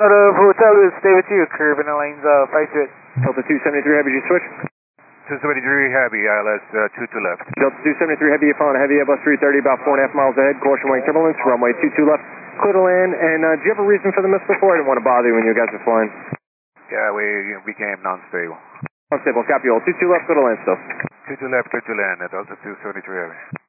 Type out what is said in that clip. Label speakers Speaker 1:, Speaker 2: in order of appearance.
Speaker 1: Out of Hotel, stay with you, curve in the lanes, 5
Speaker 2: Delta 273 Heavy, did you switch?
Speaker 3: 273 Heavy, ILS 22 left.
Speaker 2: Delta 273 Heavy, you're following Heavy Airbus 330, about 4.5 miles ahead, caution wing turbulence, runway 22 left, clear to land, and do you have a reason for the miss before? I didn't want to bother you when you guys were flying.
Speaker 3: Yeah, we became non-stable.
Speaker 2: Unstable, copy all, 22 left, clear to land still.
Speaker 3: 22 left, clear to land, Delta 273 Heavy.